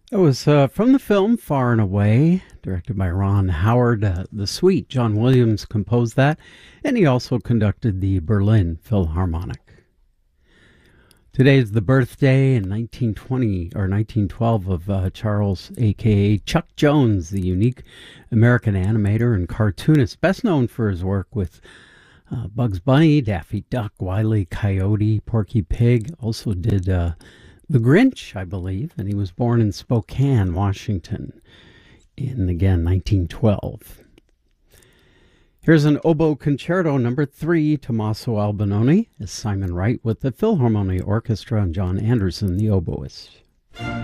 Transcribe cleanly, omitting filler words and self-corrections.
It was from the film Far and Away, directed by Ron Howard. The Suite, John Williams composed that, and he also conducted the Berlin Philharmonic. Today is the birthday in 1920 or 1912 of Charles, aka Chuck Jones, the unique American animator and cartoonist, best known for his work with Bugs Bunny, Daffy Duck, Wile E. Coyote, Porky Pig. Also did The Grinch, I believe, and he was born in Spokane, Washington, in again 1912. Here's an oboe concerto number 3, Tommaso Albinoni, as Simon Wright with the Philharmonic Orchestra and John Anderson, the oboist.